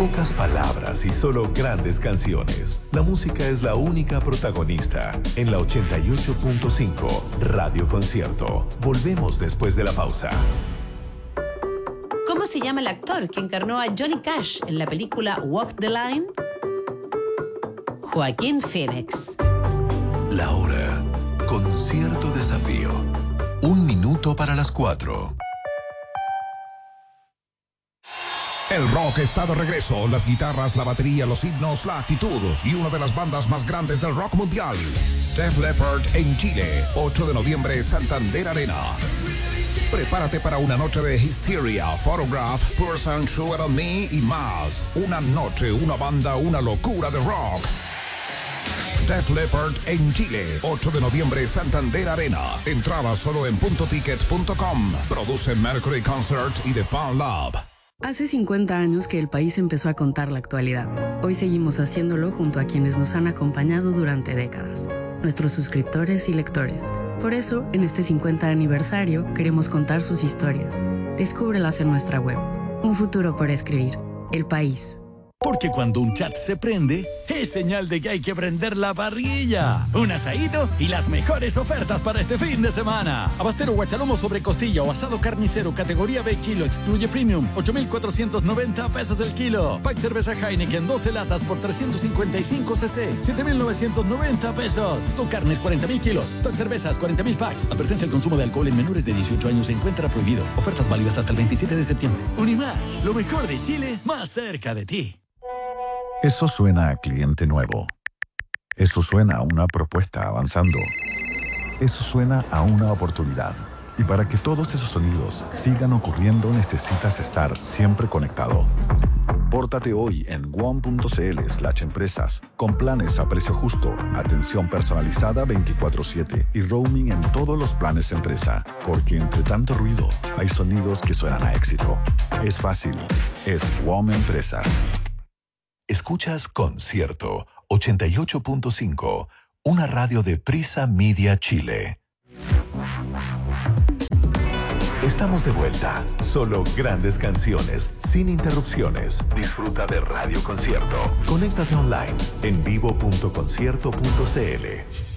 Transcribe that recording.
Pocas palabras y solo grandes canciones. La música es la única protagonista en la 88.5 Radio Concierto. Volvemos después de la pausa. ¿Cómo se llama el actor que encarnó a Johnny Cash en la película Walk the Line? Joaquín Phoenix. La hora. Concierto Desafío. 1 minuto para las 4. El rock está de regreso. Las guitarras, la batería, los himnos, la actitud y una de las bandas más grandes del rock mundial. Def Leppard en Chile. 8 de noviembre, Santander Arena. Prepárate para una noche de Hysteria, Photograph, Person, Sugar on Me y más. Una noche, una banda, una locura de rock. Def Leppard en Chile, 8 de noviembre, Santander Arena. Entrada solo en puntoticket.com. Produce Mercury Concert y The Fan Lab. Hace 50 años que el país empezó a contar la actualidad. Hoy seguimos haciéndolo junto a quienes nos han acompañado durante décadas, nuestros suscriptores y lectores. Por eso, en este 50 aniversario, queremos contar sus historias. Descúbrelas en nuestra web. Un futuro por escribir. El País. Porque cuando un chat se prende, es señal de que hay que prender la parrilla. Un asadito y las mejores ofertas para este fin de semana. Abastero guachalomo sobre costilla o asado carnicero categoría B kilo excluye premium, 8,490 pesos el kilo. Pack cerveza Heineken 12 latas por 355 cc, 7,990 pesos. Stock carnes 40,000 kilos. Stock cervezas 40,000 packs. Advertencia al consumo de alcohol en menores de 18 años se encuentra prohibido. Ofertas válidas hasta el 27 de septiembre. Unimark, lo mejor de Chile, más cerca de ti. Eso suena a cliente nuevo. Eso suena a una propuesta avanzando. Eso suena a una oportunidad. Y para que todos esos sonidos sigan ocurriendo, necesitas estar siempre conectado. Pórtate hoy en WOM.cl/empresas con planes a precio justo, atención personalizada 24/7 y roaming en todos los planes empresa. Porque entre tanto ruido, hay sonidos que suenan a éxito. Es fácil. Es WOM Empresas. Escuchas Concierto 88.5, una radio de Prisa Media Chile. Estamos de vuelta. Solo grandes canciones, sin interrupciones. Disfruta de Radio Concierto. Conéctate online en vivo.concierto.cl.